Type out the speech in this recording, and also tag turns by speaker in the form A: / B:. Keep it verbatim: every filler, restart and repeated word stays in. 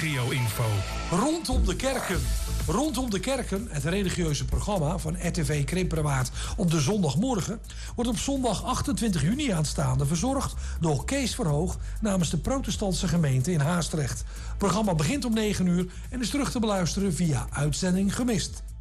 A: regio-info.
B: Rondom de kerken. Rondom de kerken, het religieuze programma van R T V Krimpenerwaard op de zondagmorgen, wordt op zondag achtentwintig juni aanstaande verzorgd door Kees Verhoog namens de protestantse gemeente in Haastrecht. Het programma begint om negen uur en is terug te beluisteren via Uitzending Gemist.